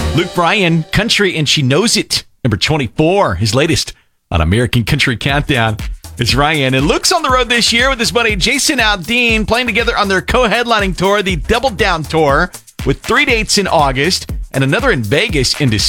Luke Bryan, Country and She Knows It. Number 24, his latest on American Country Countdown. It's Ryan. And Luke's on the road this year with his buddy Jason Aldean, playing together on their co-headlining tour, the Double Down Tour, with 3 dates in August and another in Vegas in December.